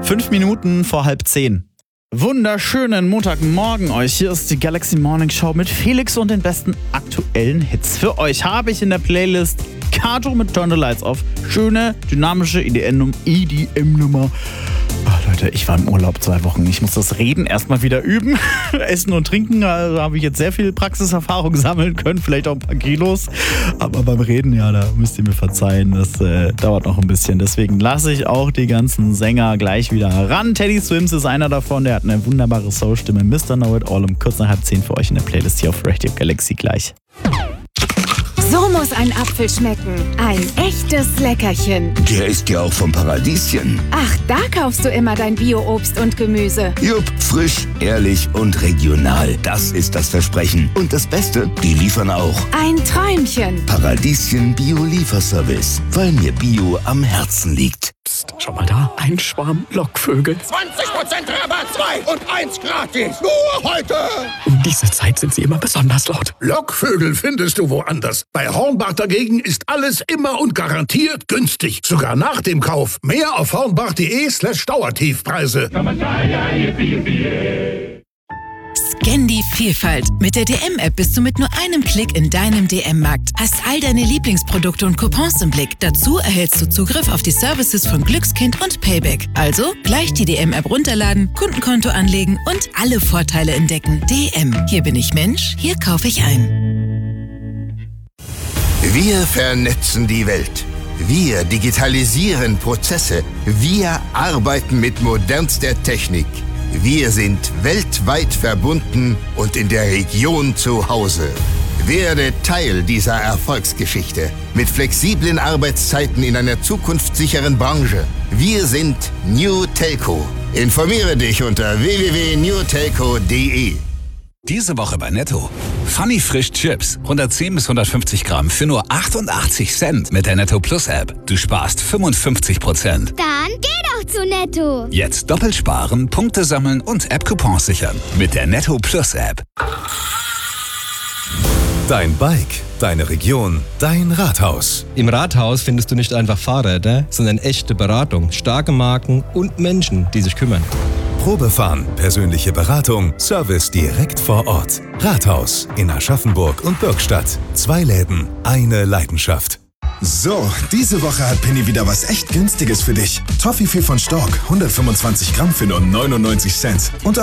5 Minuten vor 9:30. Wunderschönen Montagmorgen euch. Hier ist die Galaxy Morning Show mit Felix und den besten aktuellen Hits. Für euch habe ich in der Playlist Kato mit Turn the Lights Off. Schöne, dynamische EDM-Nummer. Ach, Leute, ich war im Urlaub 2 Wochen. Ich muss das Reden erstmal wieder üben. Essen und Trinken, da habe ich jetzt sehr viel Praxiserfahrung sammeln können. Vielleicht auch ein paar Kilos. Aber beim Reden, ja, da müsst ihr mir verzeihen. Das dauert noch ein bisschen. Deswegen lasse ich auch die ganzen Sänger gleich wieder ran. Teddy Swims ist einer davon. Der hat eine wunderbare Soul-Stimme. Mr. Know It All um kurz nach 9:30 für euch in der Playlist hier auf Radio Galaxy gleich. So muss ein Apfel schmecken. Ein echtes Leckerchen. Der ist ja auch vom Paradieschen. Ach, da kaufst du immer dein Bio-Obst und Gemüse. Jupp, frisch, ehrlich und regional. Das ist das Versprechen. Und das Beste, die liefern auch. Ein Träumchen. Paradieschen Bio-Lieferservice. Weil mir Bio am Herzen liegt. Psst, schau mal da. Ein Schwarm Lockvögel. 20% Rabatt, 2 und 1 gratis. Nur heute. Um diese Zeit sind sie immer besonders laut. Lockvögel findest du woanders. Bei Hornbach dagegen ist alles immer und garantiert günstig. Sogar nach dem Kauf. Mehr auf hornbach.de/Dauertiefpreise. Scan die Vielfalt. Mit der DM-App bist du mit nur einem Klick in deinem DM-Markt. Hast all deine Lieblingsprodukte und Coupons im Blick. Dazu erhältst du Zugriff auf die Services von Glückskind und Payback. Also gleich die DM-App runterladen, Kundenkonto anlegen und alle Vorteile entdecken. DM. Hier bin ich Mensch, hier kaufe ich ein. Wir vernetzen die Welt. Wir digitalisieren Prozesse. Wir arbeiten mit modernster Technik. Wir sind weltweit verbunden und in der Region zu Hause. Werde Teil dieser Erfolgsgeschichte mit flexiblen Arbeitszeiten in einer zukunftssicheren Branche. Wir sind New Telco. Informiere dich unter www.newtelco.de. Diese Woche bei Netto. Funny Frisch Chips. 110 bis 150 Gramm für nur 88 Cent mit der Netto Plus App. Du sparst 55%. Dann geh doch zu Netto. Jetzt doppelt sparen, Punkte sammeln und App-Coupons sichern. Mit der Netto Plus App. Dein Bike, deine Region, dein Rathaus. Im Rathaus findest du nicht einfach Fahrräder, sondern echte Beratung, starke Marken und Menschen, die sich kümmern. Probefahren, persönliche Beratung, Service direkt vor Ort. Rathaus in Aschaffenburg und Birkstadt. 2 Läden, eine Leidenschaft. So, diese Woche hat Penny wieder was echt Günstiges für dich. Toffifee von Stork, 125 Gramm für nur 99 Cent. Und